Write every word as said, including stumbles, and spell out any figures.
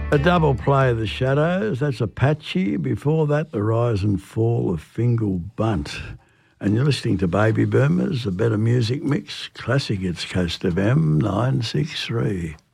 A double play of the Shadows, that's Apache. Before that, the rise and fall of Fingal Bunt. And you're listening to Baby Boomers, a better music mix. Classic, it's Coast F M nine six three.